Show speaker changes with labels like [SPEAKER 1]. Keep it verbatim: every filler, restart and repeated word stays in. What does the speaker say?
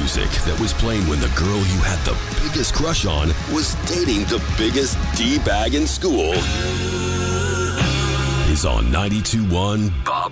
[SPEAKER 1] music that was playing when the girl you had the biggest crush on was dating the biggest D-bag in school is on ninety-two point one Bob